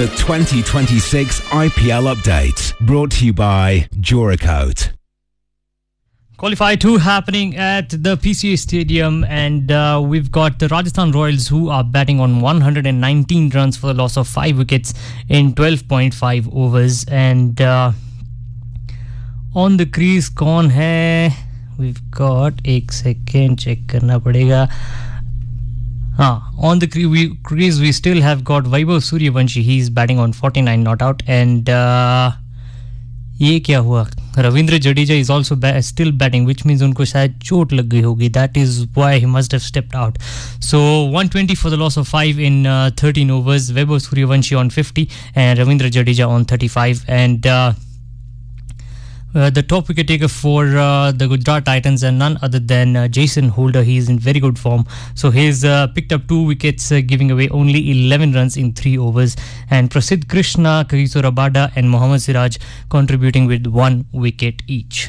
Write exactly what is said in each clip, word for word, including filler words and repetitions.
The twenty twenty-six I P L update, brought to you by Duracoat. Qualify two happening at the P C A Stadium, and uh, we've got the Rajasthan Royals who are batting on one hundred nineteen runs for the loss of five wickets in twelve point five overs. And uh, on the crease, kaun hai? We've got एक second check करना पड़ेगा. Ah, on the crease we still have got Vaibhav Suryavanshi. He's batting on forty-nine not out, and uh, ये क्या हुआ? Ravindra Jadeja is also ba- still batting, which means उनको शायद चोट लग गई होगी. That is why he must have stepped out. So one twenty for the loss of five in uh, thirteen overs. Vaibhav Suryavanshi on fifty and Ravindra Jadeja on thirty-five. And uh, uh, the top wicket taker for uh, the Gujarat Titans and none other than uh, Jason Holder. He is in very good form. So he's uh, picked up two wickets, uh, giving away only eleven runs in three overs. And Prasidh Krishna, Kagiso Rabada and Mohammad Siraj contributing with one wicket each.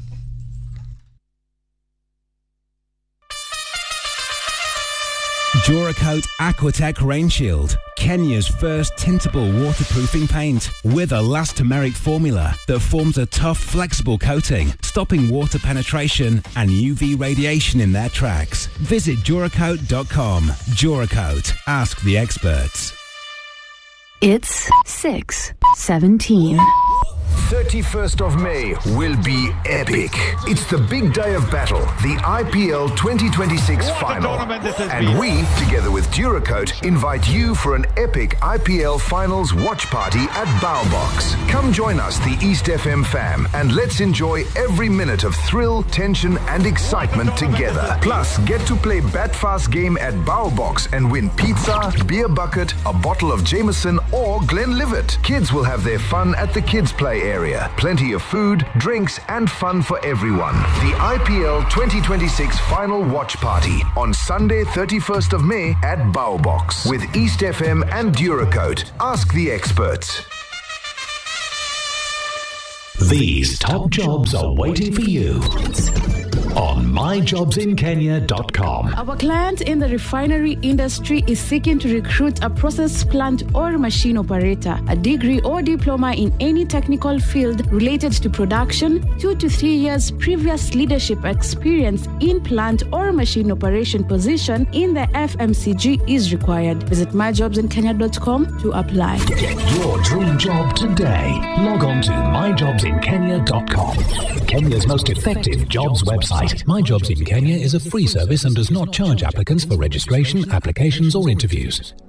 Duracoat Aquatech Rain Shield, Kenya's first tintable waterproofing paint with a elastomeric formula that forms a tough, flexible coating, stopping water penetration and U V radiation in their tracks. Visit Duracoat dot com. Duracoat, ask the experts. It's six seventeen. thirty-first of May will be epic. It's the big day of battle, the I P L twenty twenty-six final. And we, together with Duracoat, invite you for an epic I P L finals watch party at Bowbox. Come join us, the East F M fam, and let's enjoy every minute of thrill, tension and excitement together. Plus, get to play Bat Fast game at Bowbox and win pizza, beer bucket, a bottle of Jameson or Glenlivet. Kids will have their fun at the Kids Play area. Plenty of food, drinks and fun for everyone. The I P L twenty twenty-six final watch party on Sunday thirty-first of May at Bowbox with East F M and Duracoat. Ask the experts. These top jobs are waiting for you on my jobs in kenya dot com. Our client in the refinery industry is seeking to recruit a process plant or machine operator, a degree or diploma in any technical field related to production, two to three years previous leadership experience in plant or machine operation position in the F M C G is required. Visit my jobs in kenya dot com to apply. Get your dream job today. Log on to my jobs in kenya dot com, Kenya's most effective jobs website. My Jobs in Kenya is a free service and does not charge applicants for registration, applications or interviews.